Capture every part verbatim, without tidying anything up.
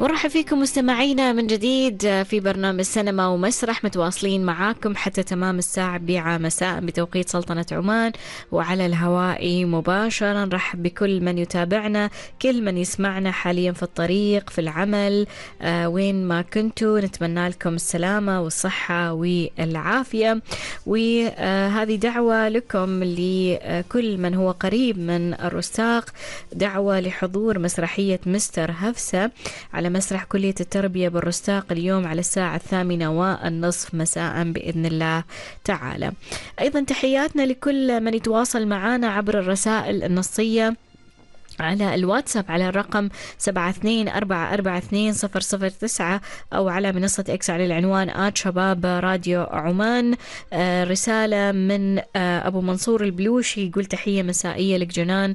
ورحب فيكم مستمعينا من جديد في برنامج سينما ومسرح، متواصلين معاكم حتى تمام الساعة الرابعة مساء بتوقيت سلطنة عمان، وعلى الهواء مباشرة. نرحب بكل من يتابعنا، كل من يسمعنا حاليا في الطريق، في العمل، آه وين ما كنتوا. نتمنى لكم السلامة والصحة والعافية، وهذه دعوة لكم لكل من هو قريب من الرستاق، دعوة لحضور مسرحية مستر هفسة على مسرح كلية التربية بالرستاق اليوم على الساعة الثامنة والنصف مساء بإذن الله تعالى. أيضا تحياتنا لكل من يتواصل معنا عبر الرسائل النصية على الواتساب على الرقم سبعة اثنين أربعة أربعة اثنين صفر صفر تسعة، أو على منصة إكس على العنوان آت شباب راديو عمان. آه رسالة من آه أبو منصور البلوشي، يقول تحية مسائية لك جنان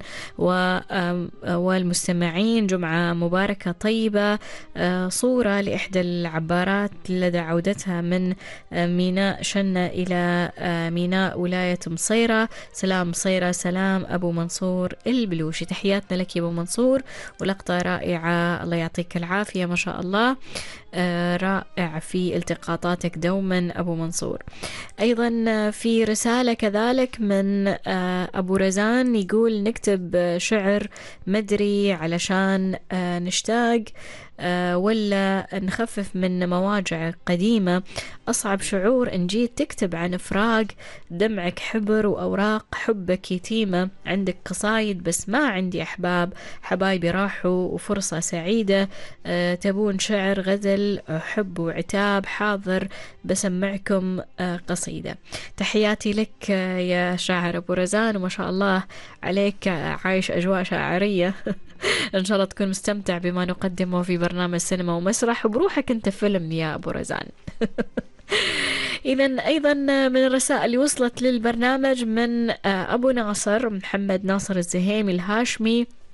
آه والمستمعين، جمعة مباركة طيبة. آه صورة لإحدى العبارات لدى عودتها من آه ميناء شنة إلى آه ميناء ولاية مصيرة. سلام مصيرة، سلام أبو منصور البلوشي. تحياتنا لك يا أبو منصور، ولقطة رائعة، الله يعطيك العافية ما شاء الله. آه رائع في التقاطاتك دوما أبو منصور. أيضا في رسالة كذلك من آه أبو رزان، يقول نكتب شعر مدري علشان آه نشتاق آه ولا نخفف من مواجع قديمة. أصعب شعور إن جيت تكتب عن فراق، دمعك حبر وأوراق حبك يتيمة. عندك قصايد بس ما عندي أحباب، حبايبي راحوا وفرصة سعيدة. أه تبون شعر غزل حب وعتاب، حاضر بسمعكم أه قصيدة. تحياتي لك يا شاعر أبو رزان، وما شاء الله عليك عايش أجواء شاعرية. إن شاء الله تكون مستمتع بما نقدمه في برنامج سينما ومسرح، وبروحك أنت فيلم يا أبو رزان. إذن أيضا من الرسائل اللي وصلت للبرنامج من أبو ناصر محمد ناصر الزهيمي الهاشمي،